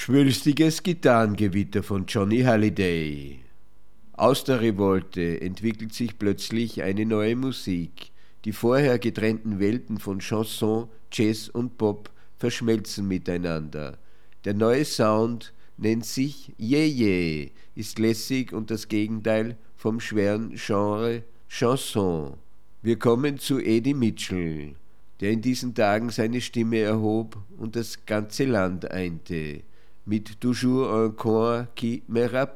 Schwülstiges Gitarrengewitter von Johnny Hallyday. Aus der Revolte entwickelt sich plötzlich eine neue Musik. Die vorher getrennten Welten von Chanson, Jazz und Pop verschmelzen miteinander. Der neue Sound nennt sich Yeah, ist lässig und das Gegenteil vom schweren Genre Chanson. Wir kommen zu Eddie Mitchell, der in diesen Tagen seine Stimme erhob und das ganze Land einte, mit Toujours un coin qui me rappelle.